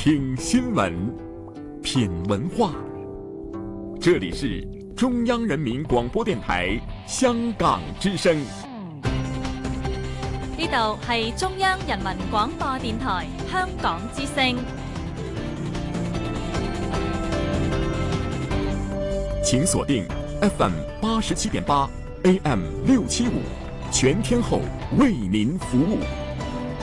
听新闻，品文化。这里是中央人民广播电台香港之聲。 呢度係中央人民廣播電台香港之聲。 請鎖定 FM 87.8 AM 675，全天候為您服務。